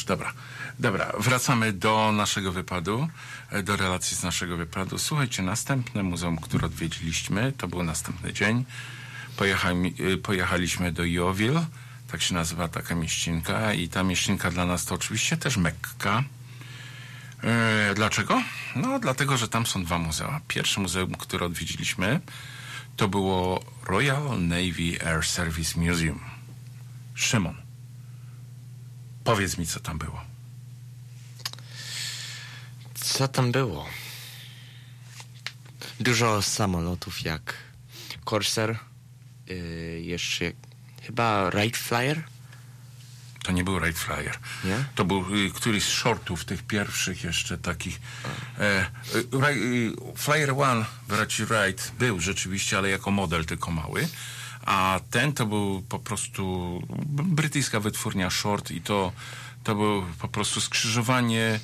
już, dobra. Dobra, wracamy do naszego wypadu, do relacji z naszego wypadu. Słuchajcie, następne muzeum, które odwiedziliśmy, to był następny dzień. Pojechaliśmy do Yeovil, tak się nazywa taka mieścinka i ta mieścinka dla nas to oczywiście też Mekka. Dlaczego? No, dlatego, że tam są dwa muzea. Pierwsze muzeum, które odwiedziliśmy, to było Royal Navy Air Service Museum. Szymon, powiedz mi, co tam było. Co tam było? Dużo samolotów jak Corsair, jeszcze chyba Wright Flyer. To nie był Wright Flyer. Nie? To był któryś z shortów, tych pierwszych jeszcze takich. Flyer One, braci Wright, był rzeczywiście, ale jako model tylko mały. A ten to był po prostu brytyjska wytwórnia short i to było po prostu skrzyżowanie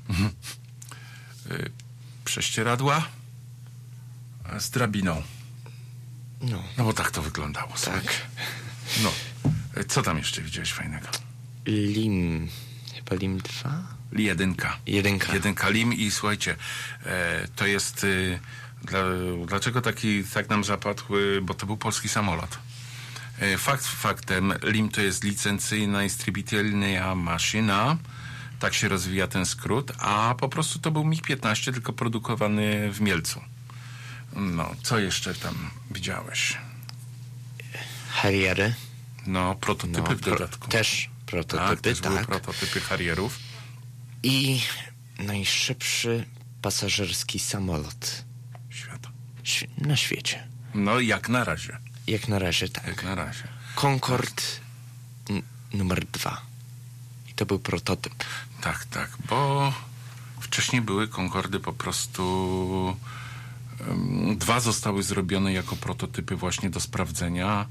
prześcieradła z drabiną. No bo tak to wyglądało. Tak. No. Co tam jeszcze widziałeś fajnego? Lim. Chyba Lim 2? Jedynka Lim i słuchajcie, to jest dlaczego tak nam zapadł, bo to był polski samolot. Fakt faktem, Lim to jest licencyjna istrybitelna maszyna, tak się rozwija ten skrót, a po prostu to był MiG-15, tylko produkowany w Mielcu. No, co jeszcze tam widziałeś? Harriery. No, prototypy w dodatku. Też prototypy, tak. Były prototypy Harrierów. I najszybszy pasażerski samolot Świata. Na świecie. No, jak na razie. Jak na razie, tak. Jak na razie. Concorde numer 2. I to był prototyp. Tak, bo wcześniej były Concordy po prostu... Dwa zostały zrobione jako prototypy właśnie do sprawdzenia,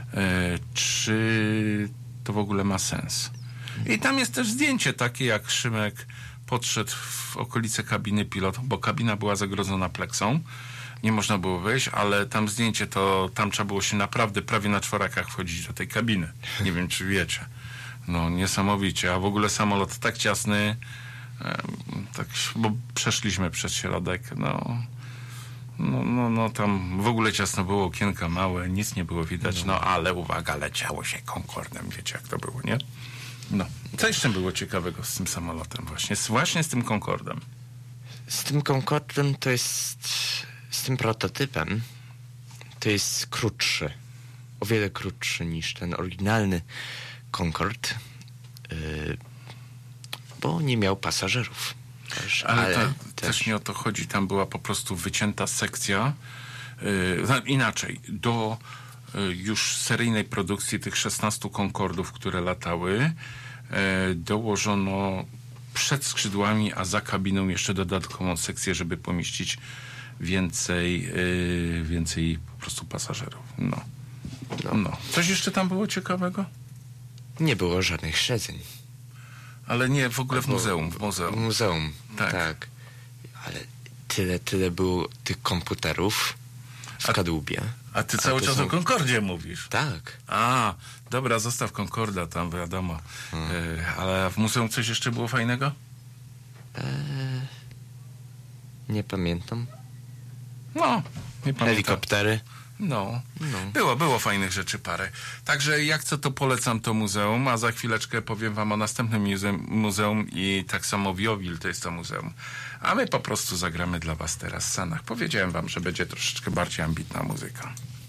czy to w ogóle ma sens. I tam jest też zdjęcie takie, jak Szymek podszedł w okolice kabiny pilota, bo kabina była zagrodzona pleksą. Nie można było wejść, ale tam zdjęcie, to tam trzeba było się naprawdę prawie na czworakach wchodzić do tej kabiny. Nie wiem, czy wiecie. No, niesamowicie. A w ogóle samolot tak ciasny, tak, bo przeszliśmy przez środek, no, tam w ogóle ciasno było, okienka małe, nic nie było widać, no ale uwaga, leciało się Concordem, wiecie jak to było, nie? No. Co jeszcze było ciekawego z tym samolotem właśnie z tym Concordem? Z tym Concordem to jest, z tym prototypem, to jest krótszy, o wiele krótszy niż ten oryginalny Concorde, bo nie miał pasażerów. Ale też nie o to chodzi. Tam była po prostu wycięta sekcja. Inaczej, do już seryjnej produkcji tych 16 Concordów, które latały, dołożono przed skrzydłami, a za kabiną jeszcze dodatkową sekcję, żeby pomieścić więcej po prostu pasażerów. No. Coś jeszcze tam było ciekawego? Nie było żadnych siedzeń. Ale nie w ogóle w muzeum. W muzeum, tak. Ale tyle było tych komputerów w kadłubie. A ty cały czas o Concordzie mówisz? Tak. A, dobra, zostaw Concorda tam, wiadomo. Ale w muzeum coś jeszcze było fajnego? Nie pamiętam. No, nie pamiętam. Helikoptery. No. Było fajnych rzeczy parę. Także jak co, to polecam to muzeum, a za chwileczkę powiem wam o następnym muzeum i tak samo w Yeovil to jest to muzeum. A my po prostu zagramy dla was teraz Sanach. Powiedziałem wam, że będzie troszeczkę bardziej ambitna muzyka.